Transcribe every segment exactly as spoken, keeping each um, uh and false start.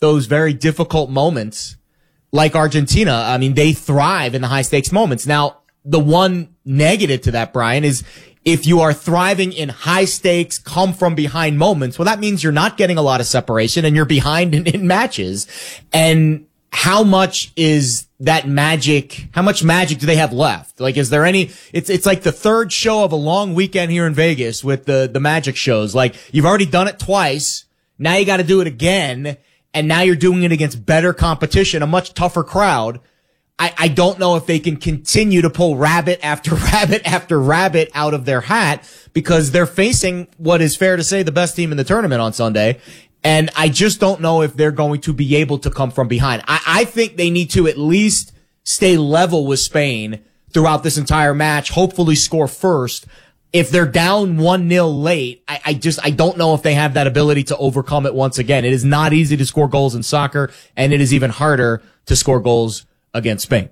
those very difficult moments, like Argentina, I mean, they thrive in the high stakes moments. Now, the one negative to that, Brian, is if you are thriving in high stakes, come from behind moments, well, that means you're not getting a lot of separation and you're behind in, in matches. And how much is that magic? How much magic do they have left? Like, is there any, it's, it's like the third show of a long weekend here in Vegas with the, the magic shows. Like, you've already done it twice. Now you got to do it again. And now you're doing it against better competition, a much tougher crowd. I, I don't know if they can continue to pull rabbit after rabbit after rabbit out of their hat, because they're facing what is fair to say the best team in the tournament on Sunday. And I just don't know if they're going to be able to come from behind. I, I think they need to at least stay level with Spain throughout this entire match, hopefully score first. If they're down one nil late, I, I just, I don't know if they have that ability to overcome it once again. It is not easy to score goals in soccer, and it is even harder to score goals against Spain.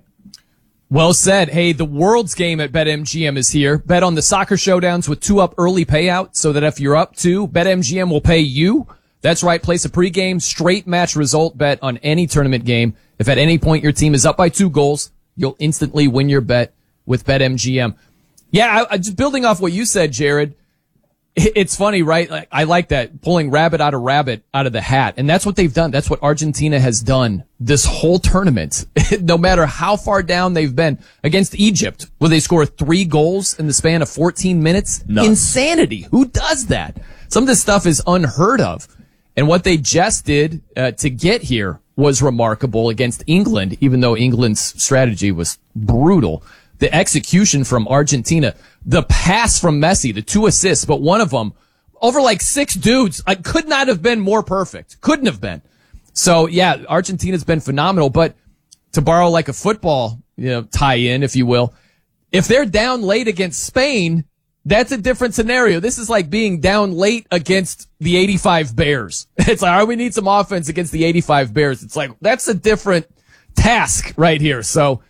Well said. Hey, the World's Game at BetMGM is here. Bet on the soccer showdowns with two up early payout, so that if you're up two, BetMGM will pay you. That's right. Place a pregame straight match result bet on any tournament game. If at any point your team is up by two goals, you'll instantly win your bet with BetMGM. Yeah, I, I, just building off what you said, Jared, it, it's funny, right? Like, I like that, pulling rabbit out of rabbit out of the hat. And that's what they've done. That's what Argentina has done this whole tournament. No matter how far down they've been. Against Egypt, where they score three goals in the span of fourteen minutes. None. Insanity. Who does that? Some of this stuff is unheard of. And what they just did uh, to get here was remarkable against England, even though England's strategy was brutal. The execution from Argentina, the pass from Messi, the two assists, but one of them over like six dudes, I could not have been more perfect. Couldn't have been. So yeah, Argentina's been phenomenal, but to borrow like a football, you know, tie-in, if you will, if they're down late against Spain, that's a different scenario. This is like being down late against the eighty-five Bears. It's like, all right, we need some offense against the eighty-five Bears. It's like, that's a different task right here. So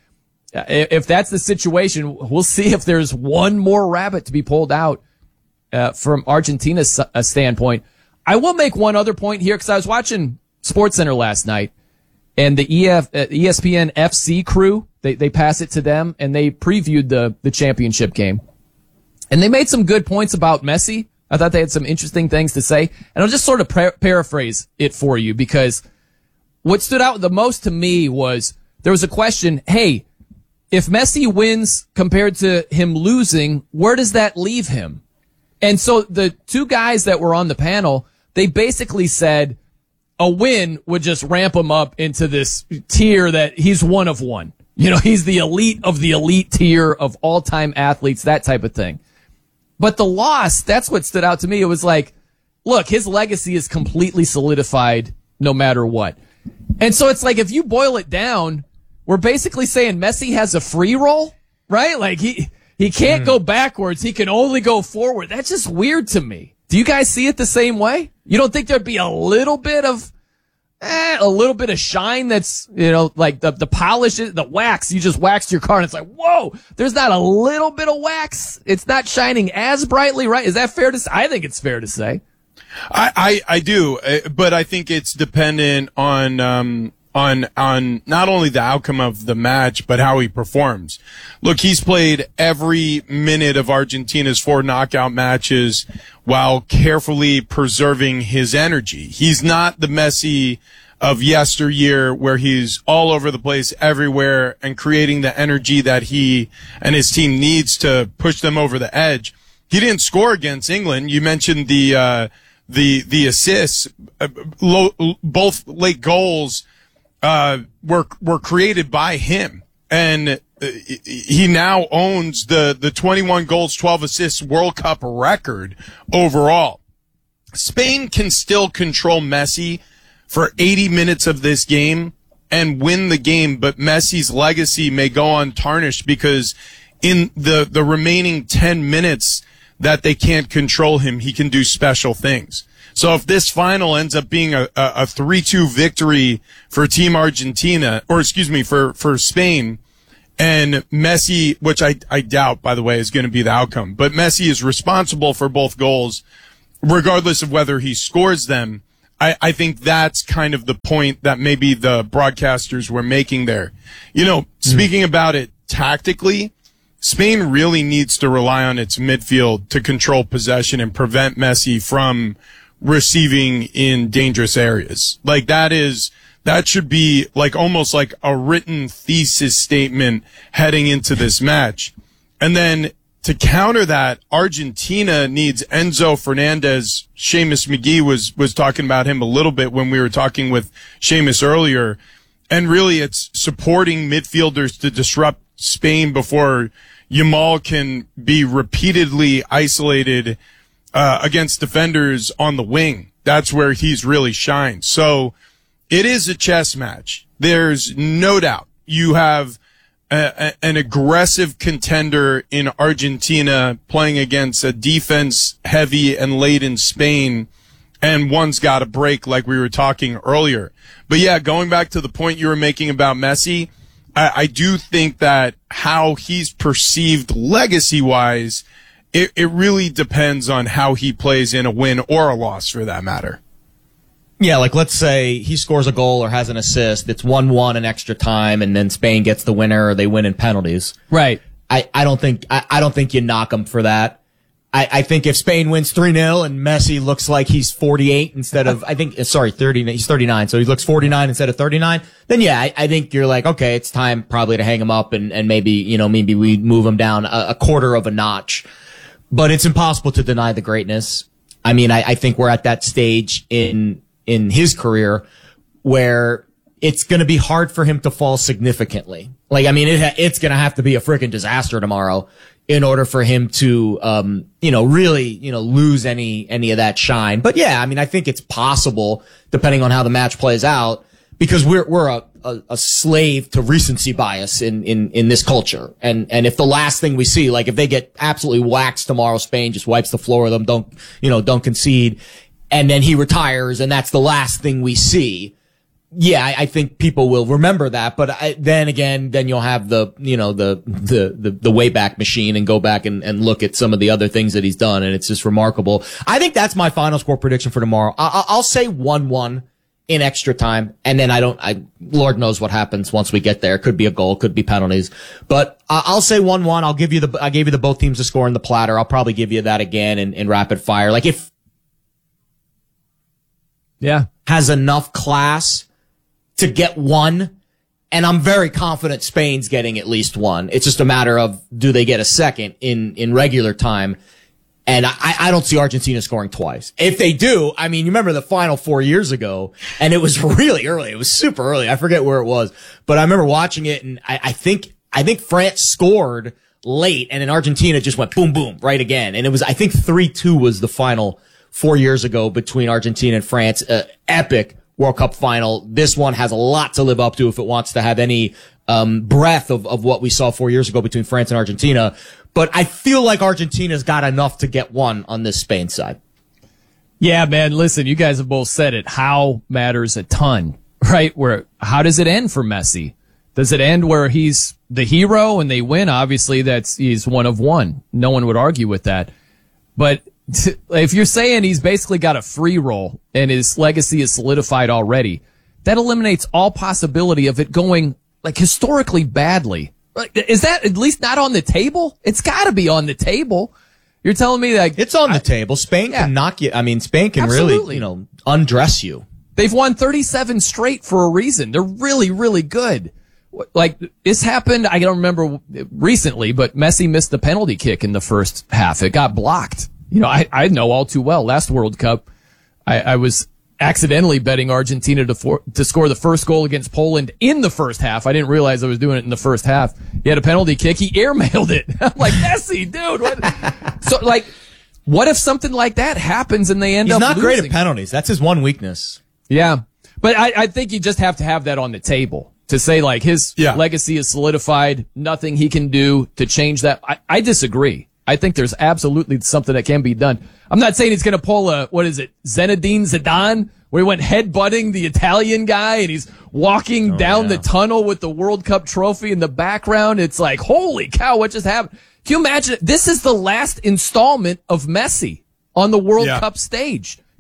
if that's the situation, we'll see if there's one more rabbit to be pulled out uh, from Argentina's uh, standpoint. I will make one other point here, because I was watching SportsCenter last night, and the E F, uh, E S P N F C crew, they, they pass it to them, and they previewed the, the championship game. And they made some good points about Messi. I thought they had some interesting things to say. And I'll just sort of par- paraphrase it for you, because what stood out the most to me was there was a question, hey, if Messi wins compared to him losing, where does that leave him? And so the two guys that were on the panel, they basically said a win would just ramp him up into this tier that he's one of one. You know, he's the elite of the elite tier of all-time athletes, that type of thing. But the loss, that's what stood out to me. It was like, look, his legacy is completely solidified no matter what. And so it's like, if you boil it down, we're basically saying Messi has a free roll, right? Like he, he can't mm. go backwards. He can only go forward. That's just weird to me. Do you guys see it the same way? You don't think there'd be a little bit of, eh, a little bit of shine that's, you know, like the, the polish, the wax, you just waxed your car and it's like, whoa, there's not a little bit of wax. It's not shining as brightly, right? Is that fair to say? I think it's fair to say. I, I, I do, but I think it's dependent on, um, on, on not only the outcome of the match, but how he performs. Look, he's played every minute of Argentina's four knockout matches while carefully preserving his energy. He's not the Messi of yesteryear where he's all over the place everywhere and creating the energy that he and his team needs to push them over the edge. He didn't score against England. You mentioned the, uh, the, the assists, uh, low, both late goals, uh, were, were created by him. And he now owns the, the twenty-one goals, twelve assists World Cup record overall. Spain can still control Messi for eighty minutes of this game and win the game, but Messi's legacy may go untarnished because in the, the remaining ten minutes that they can't control him, he can do special things. So if this final ends up being a, a three two victory for Team Argentina, or excuse me, for, for Spain, and Messi, which I, I doubt, by the way, is going to be the outcome, but Messi is responsible for both goals, regardless of whether he scores them, I, I think that's kind of the point that maybe the broadcasters were making there. You know, speaking mm. about it tactically, Spain really needs to rely on its midfield to control possession and prevent Messi from receiving in dangerous areas. Like that is, that should be like almost like a written thesis statement heading into this match. And then to counter that, Argentina needs Enzo Fernandez. Seamus McGee was, was talking about him a little bit when we were talking with Seamus earlier. And really it's supporting midfielders to disrupt Spain before Yamal can be repeatedly isolated uh, against defenders on the wing. That's where he's really shined. So it is a chess match. There's no doubt. You have a, a, an aggressive contender in Argentina playing against a defense-heavy and laden Spain, and one's got to break like we were talking earlier. But yeah, going back to the point you were making about Messi, I, I do think that how he's perceived legacy-wise, it, it really depends on how he plays in a win or a loss for that matter. Yeah, like let's say he scores a goal or has an assist. It's one one in extra time, and then Spain gets the winner or they win in penalties. Right. I, I don't think I, I don't think you knock him for that. I, I think if Spain wins three nil and Messi looks like he's forty-eight instead of, I think, sorry, thirty, he's thirty-nine, so he looks forty-nine instead of thirty-nine, then yeah, I, I think you're like, okay, it's time probably to hang him up and, and maybe, you know, maybe we move him down a, a quarter of a notch. But it's impossible to deny the greatness. I mean, I, I think we're at that stage in, in his career where it's going to be hard for him to fall significantly. Like, I mean, it ha- it's going to have to be a freaking disaster tomorrow in order for him to, um, you know, really, you know, lose any, any of that shine. But yeah, I mean, I think it's possible depending on how the match plays out because we're, we're a, a, a slave to recency bias in, in, in this culture. And, and if the last thing we see, like if they get absolutely waxed tomorrow, Spain just wipes the floor of them, don't, you know, don't concede, and then he retires and that's the last thing we see. Yeah, I, I think people will remember that, but I, then again, then you'll have the, you know, the, the, the, the Wayback Machine and go back and, and look at some of the other things that he's done, and it's just remarkable. I think that's my final score prediction for tomorrow. I, I'll say one one in extra time, and then I don't, I, Lord knows what happens once we get there. Could be a goal, could be penalties, but I'll say one one. I'll give you the, I gave you the both teams to score in the platter. I'll probably give you that again in, in rapid fire. Like if, yeah, has enough class to get one, and I'm very confident Spain's getting at least one. It's just a matter of do they get a second in, in regular time, and I, I don't see Argentina scoring twice. If they do, I mean, you remember the final four years ago, and it was really early. It was super early. I forget where it was, but I remember watching it, and I, I think I think France scored late, and then Argentina just went boom, boom, right again. And it was, I think three two was the final four years ago between Argentina and France. Uh, epic World Cup final. This one has a lot to live up to if it wants to have any um breath of, of what we saw four years ago between France and Argentina. But I feel like Argentina's got enough to get one on this Spain side. Yeah, man, listen, you guys have both said it. How matters a ton, right? Where, how does it end for Messi? Does it end where he's the hero and they win? Obviously, that's, he's one of one. No one would argue with that. But if you're saying he's basically got a free roll and his legacy is solidified already, that eliminates all possibility of it going like historically badly. Is that at least not on the table? It's got to be on the table. You're telling me that it's on the I, table. Spain yeah. can knock you. I mean, Spain can Absolutely. really, you know, undress you. They've won thirty-seven straight for a reason. They're really, really good. Like, this happened, I don't remember recently, but Messi missed the penalty kick in the first half. It got blocked. You know, I, I know all too well. Last World Cup, I, I was accidentally betting Argentina to for, to score the first goal against Poland in the first half. I didn't realize I was doing it in the first half. He had a penalty kick. He airmailed it. I'm like, Messi, dude. What? So, like, what if something like that happens and they end He's up not losing? great at penalties. That's his one weakness. Yeah. But I, I think you just have to have that on the table to say, like, his yeah. legacy is solidified. Nothing he can do to change that. I, I disagree. I think there's absolutely something that can be done. I'm not saying he's going to pull a, what is it, Zinedine Zidane, where he went headbutting the Italian guy and he's walking oh, down yeah. the tunnel with the World Cup trophy in the background. It's like, holy cow, what just happened? Can you imagine? This is the last installment of Messi on the World yeah. Cup stage.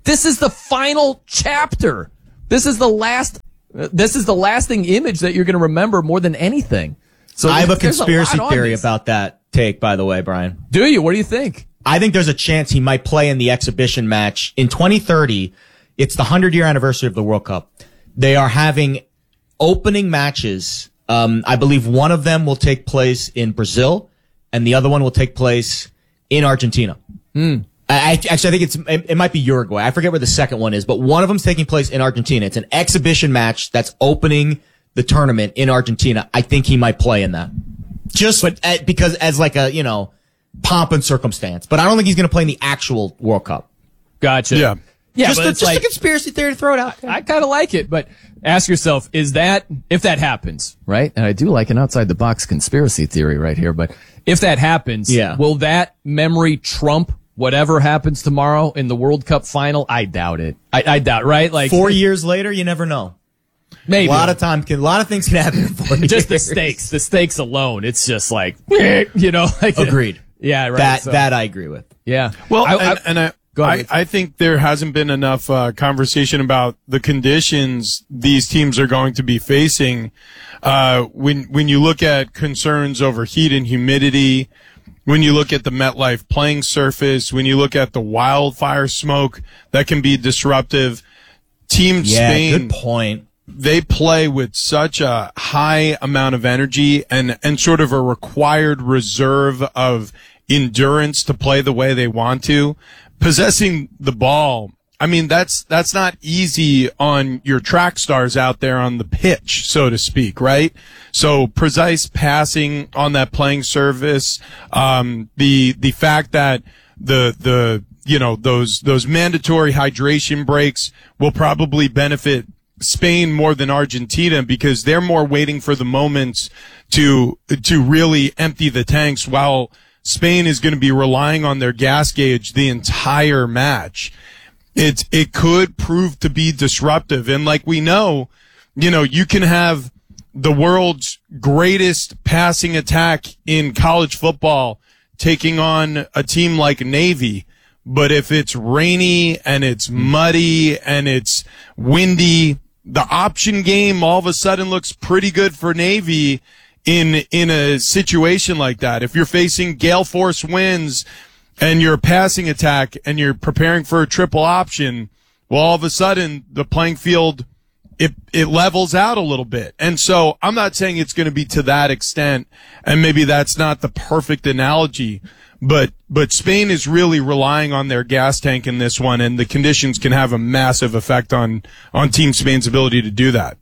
This is the final chapter. This is the last. Uh, this is the lasting image that you're going to remember more than anything. So I have a conspiracy a theory about that take, by the way, Brian. Do you? What do you think? I think there's a chance he might play in the exhibition match in twenty thirty. It's the hundred year anniversary of the World Cup. They are having opening matches. Um, I believe one of them will take place in Brazil and the other one will take place in Argentina. Hmm. I, actually, I think it's, it, it might be Uruguay. I forget where the second one is, but one of them's taking place in Argentina. It's an exhibition match that's opening the tournament in Argentina. I think he might play in that. Just but, uh, because as like a, you know, pomp and circumstance. But I don't think he's going to play in the actual World Cup. Gotcha. Yeah. Yeah, just but a, it's just like, a conspiracy theory to throw it out. I, I kind of like it, but ask yourself, is that, if that happens, right? And I do like an outside the box conspiracy theory right here, but if that happens, yeah. will that memory trump whatever happens tomorrow in the World Cup final? I doubt it. I, I doubt, right? Like four years later, you never know. Maybe. A lot of time can, a lot of things can happen in four years. Just the stakes, the stakes alone. It's just like, you know, like, agreed. Yeah, right. That, so, that I agree with. Yeah. Well, I, and, I, and I, Go I, ahead. I think there hasn't been enough uh, conversation about the conditions these teams are going to be facing. Uh, when when you look at concerns over heat and humidity, when you look at the MetLife playing surface, when you look at the wildfire smoke that can be disruptive, Team Yeah, Spain, good point. they play with such a high amount of energy and, and sort of a required reserve of endurance to play the way they want to. Possessing the ball, I mean, that's, that's not easy on your track stars out there on the pitch, so to speak, right? So precise passing on that playing surface, um, the, the fact that the, the, you know, those, those mandatory hydration breaks will probably benefit Spain more than Argentina because they're more waiting for the moments to, to really empty the tanks while Spain is going to be relying on their gas gauge the entire match. It, it could prove to be disruptive. And like we know, you know, you can have the world's greatest passing attack in college football taking on a team like Navy. But if it's rainy and it's muddy and it's windy, the option game all of a sudden looks pretty good for Navy in, in a situation like that. If you're facing gale force winds and you're a passing attack and you're preparing for a triple option, well, all of a sudden the playing field, it, it levels out a little bit. And so I'm not saying it's going to be to that extent. And maybe that's not the perfect analogy, but, but Spain is really relying on their gas tank in this one. And the conditions can have a massive effect on, on Team Spain's ability to do that.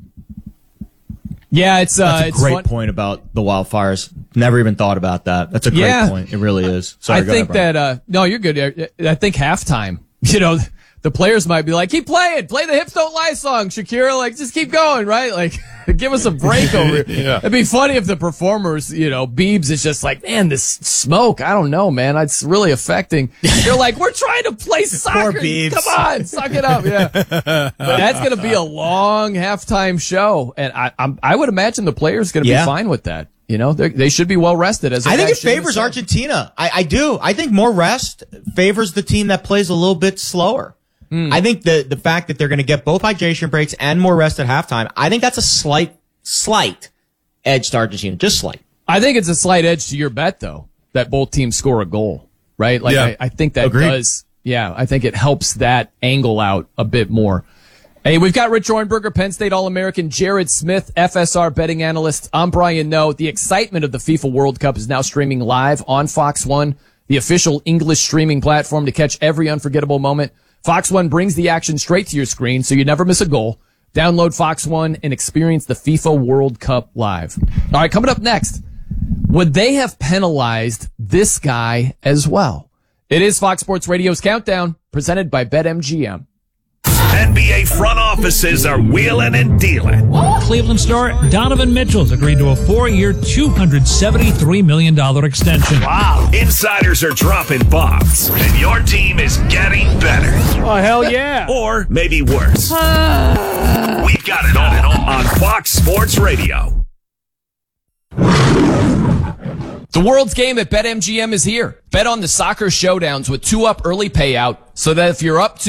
Yeah, it's, uh, That's a it's great fun. point about the wildfires. Never even thought about that. That's a great Yeah. point. It really is. Sorry, I go think ahead, Brian. that, uh, no, you're good. I I think halftime, you know, the players might be like, keep playing, play the Hips Don't Lie song, Shakira, like, just keep going, right? Like, give us a break over here. Yeah. It'd be funny if the performers, you know, Biebs is just like, man, this smoke, I don't know, man, it's really affecting. You're like, we're trying to play soccer. Biebs. Come on, suck it up, yeah. But that's going to be a long halftime show, and I I'm, I would imagine the players going to Yeah. be fine with that. You know, they they should be well rested. As I think guy it Seamus favors said. Argentina. I, I do. I think more rest favors the team that plays a little bit slower. Mm. I think the, the fact that they're going to get both hydration breaks and more rest at halftime, I think that's a slight, slight edge to Argentina. Just slight. I think it's a slight edge to your bet, though, that both teams score a goal, right? Like, Yeah. I, I think that Agreed. does, yeah, I think it helps that angle out a bit more. Hey, we've got Rich Orenberger, Penn State All-American, Jared Smith, F S R betting analyst. I'm Brian Noe. The excitement of the FIFA World Cup is now streaming live on Fox One, the official English streaming platform to catch every unforgettable moment. Fox One brings the action straight to your screen so you never miss a goal. Download Fox One and experience the FIFA World Cup live. All right, coming up next, would they have penalized this guy as well? It is Fox Sports Radio's Countdown, presented by BetMGM. N B A front offices are wheeling and dealing. Cleveland star Donovan Mitchell's agreed to a four-year, two hundred seventy-three million dollars extension. Wow. Insiders are dropping bombs, and your team is getting better. Oh, hell yeah. Or maybe worse. We've got it all on Fox Sports Radio. The world's game at BetMGM is here. Bet on the soccer showdowns with two-up early payout so that if you're up two,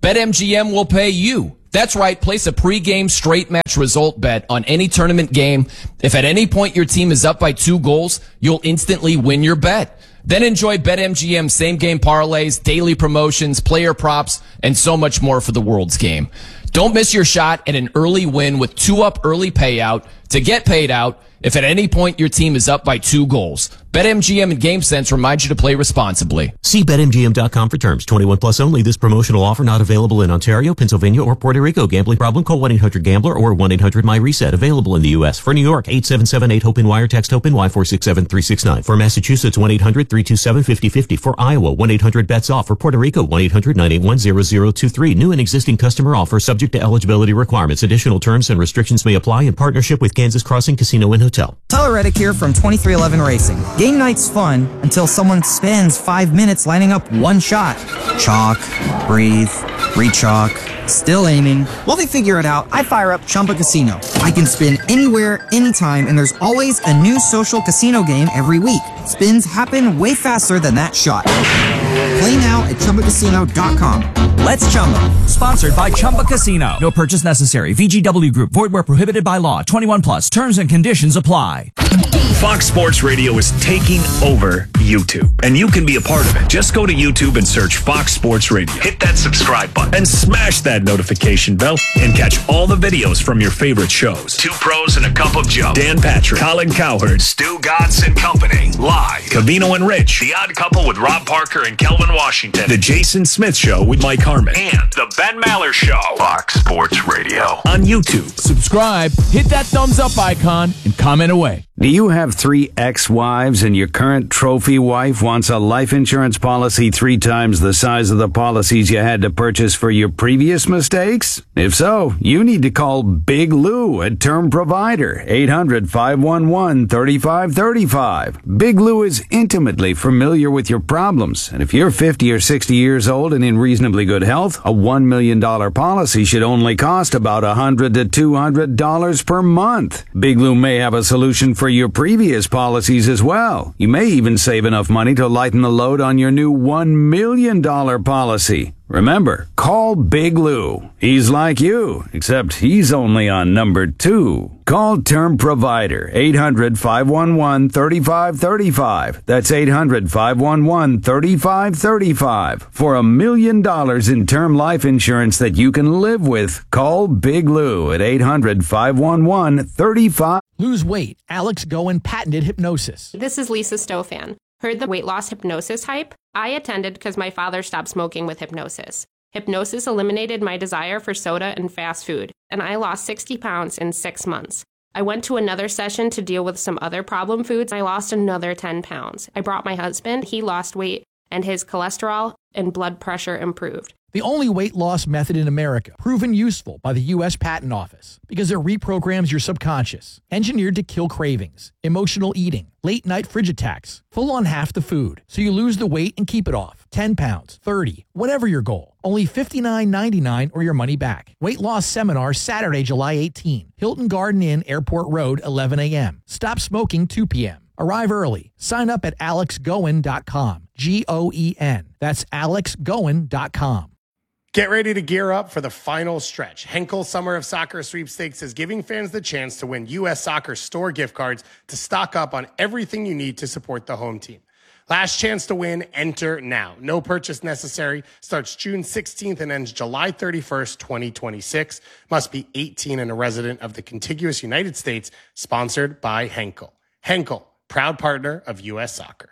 BetMGM will pay you. That's right. Place a pregame straight match result bet on any tournament game. If at any point your team is up by two goals, you'll instantly win your bet. Then enjoy BetMGM same game parlays, daily promotions, player props, and so much more for the World's game. Don't miss your shot at an early win with two up early payout to get paid out if at any point your team is up by two goals. BetMGM and GameSense remind you to play responsibly. See Bet M G M dot com for terms. twenty-one plus only. This promotional offer not available in Ontario, Pennsylvania, or Puerto Rico. Gambling problem? Call one eight hundred gambler or one eight hundred my reset. Available in the U S. For New York, eight seven seven eight HOPE wire. Text HOPE Y four six seven three six nine. For Massachusetts, one eight hundred three two seven five zero five zero. For Iowa, one eight hundred bets off. For Puerto Rico, one eight hundred nine eight one zero zero two three. New and existing customer offer subject to eligibility requirements. Additional terms and restrictions may apply in partnership with Kansas Crossing Casino and Hotel. Tyler Reddick here from twenty-three eleven Racing. Game night's fun until someone spends five minutes lining up one shot. Chalk, breathe, re-chalk, still aiming. While they figure it out, I fire up Chumba Casino. I can spin anywhere, anytime, and there's always a new social casino game every week. Spins happen way faster than that shot. Play now at Chumba Casino dot com. Let's Chumba. Sponsored by Chumba Casino. No purchase necessary. V G W Group. Void where prohibited by law. twenty-one plus. Terms and conditions apply. Fox Sports Radio is taking over YouTube, and you can be a part of it. Just go to YouTube and search Fox Sports Radio. Hit that subscribe button and smash that notification bell and catch all the videos from your favorite shows. Two Pros and a Cup of Joe. Dan Patrick, Colin Cowherd, Stu Gatz and Company. Live. Cavino and Rich. The Odd Couple with Rob Parker and Kelvin Washington. The Jason Smith Show with Mike Harmon. And The Ben Maller Show. Fox Sports Radio on YouTube. Subscribe, hit that thumbs up icon, and comment away. Do you have three ex-wives and your current trophy wife wants a life insurance policy three times the size of the policies you had to purchase for your previous mistakes? If so, you need to call Big Lou at Term Provider, eight hundred five one one three five three five. Big Lou is intimately familiar with your problems, and if you're fifty or sixty years old and in reasonably good health, a one million dollars policy should only cost about one hundred to two hundred dollars per month. Big Lou may have a solution for your previous policies as well. You may even save enough money to lighten the load on your new one million dollars policy. Remember, call Big Lou. He's like you, except he's only on number two. Call Term Provider, eight hundred five one one three five three five. That's eight hundred five one one three five three five. For a million dollars in term life insurance that you can live with, call Big Lou at eight hundred five one one three five. Lose weight. Alex Goen patented hypnosis. This is Lisa Stofan. Heard the weight loss hypnosis hype? I attended because my father stopped smoking with hypnosis. Hypnosis eliminated my desire for soda and fast food, and I lost sixty pounds in six months. I went to another session to deal with some other problem foods. I lost another ten pounds. I brought my husband. He lost weight, and his cholesterol and blood pressure improved. The only weight loss method in America, proven useful by the U S Patent Office because it reprograms your subconscious, engineered to kill cravings, emotional eating, late night fridge attacks, full on half the food, so you lose the weight and keep it off. ten pounds, thirty, whatever your goal. Only fifty-nine ninety-nine or your money back. Weight loss seminar Saturday, July eighteenth. Hilton Garden Inn, Airport Road, eleven a.m. Stop smoking, two p.m. Arrive early. Sign up at alex goen dot com. G O E N. That's alex goen dot com. Get ready to gear up for the final stretch. Henkel Summer of Soccer Sweepstakes is giving fans the chance to win U S Soccer store gift cards to stock up on everything you need to support the home team. Last chance to win, enter now. No purchase necessary. Starts June sixteenth and ends July thirty-first, twenty twenty-six. Must be eighteen and a resident of the contiguous United States. Sponsored by Henkel. Henkel, proud partner of U S Soccer.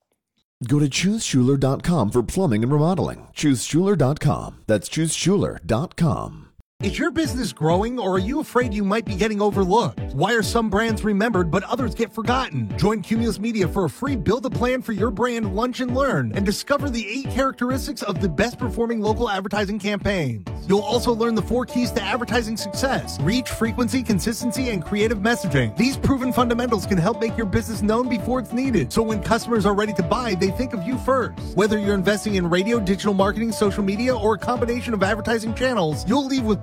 Go to choose schuler dot com for plumbing and remodeling. choose schuler dot com. That's choose schuler dot com. Is your business growing, or are you afraid you might be getting overlooked? Why are some brands remembered but others get forgotten? Join Cumulus Media for a free Build a Plan for Your Brand Lunch and Learn and discover the eight characteristics of the best performing local advertising campaigns. You'll also learn the four keys to advertising success: reach, frequency, consistency, and creative messaging. These proven fundamentals can help make your business known before it's needed, so when customers are ready to buy, they think of you first. Whether you're investing in radio, digital marketing, social media, or a combination of advertising channels, you'll leave with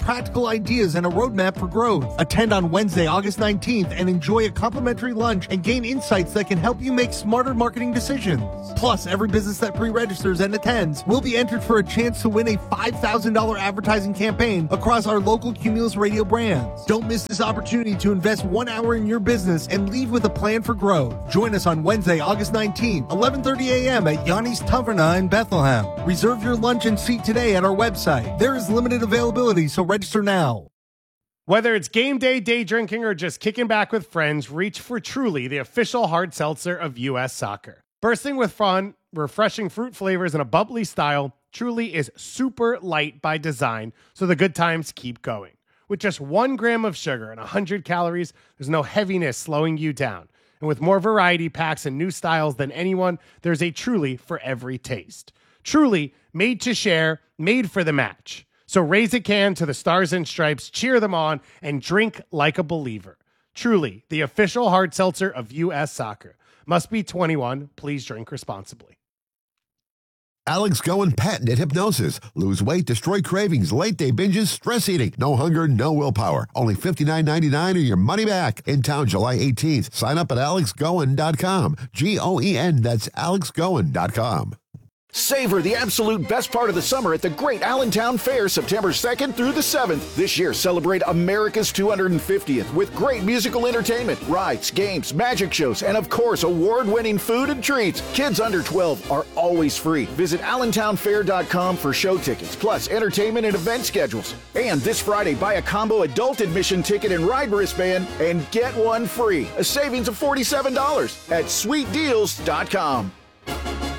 practical ideas and a roadmap for growth. Attend on Wednesday, August nineteenth and enjoy a complimentary lunch and gain insights that can help you make smarter marketing decisions. Plus, every business that pre-registers and attends will be entered for a chance to win a five thousand dollars advertising campaign across our local Cumulus Radio brands. Don't miss this opportunity to invest one hour in your business and leave with a plan for growth. Join us on Wednesday, August nineteenth, eleven thirty a.m. at Yanni's Taverna in Bethlehem. Reserve your lunch and seat today at our website. There is limited availability, so register now. Whether it's game day, day drinking, or just kicking back with friends, reach for Truly, the official hard seltzer of U S Soccer. Bursting with fun, refreshing fruit flavors, and a bubbly style, Truly is super light by design, so the good times keep going. With just one gram of sugar and one hundred calories, there's no heaviness slowing you down. And with more variety packs and new styles than anyone, there's a Truly for every taste. Truly, made to share, made for the match. So raise a can to the Stars and Stripes, cheer them on, and drink like a believer. Truly, the official hard seltzer of U S Soccer. Must be twenty-one. Please drink responsibly. Alex Goen patented hypnosis. Lose weight, destroy cravings, late day binges, stress eating. No hunger, no willpower. Only fifty-nine ninety-nine or your money back. In town July eighteenth. Sign up at alex goen dot com. G O E N, that's alex goen dot com. Savor the absolute best part of the summer at the Great Allentown Fair, September second through the seventh. This year, celebrate America's two hundred fiftieth with great musical entertainment, rides, games, magic shows, and of course, award-winning food and treats. Kids under twelve are always free. Visit allentown fair dot com for show tickets, plus entertainment and event schedules. And this Friday, buy a combo adult admission ticket and ride wristband and get one free. A savings of forty-seven dollars at sweet deals dot com.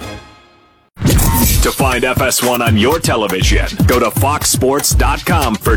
To find F S one on your television, go to fox sports dot com for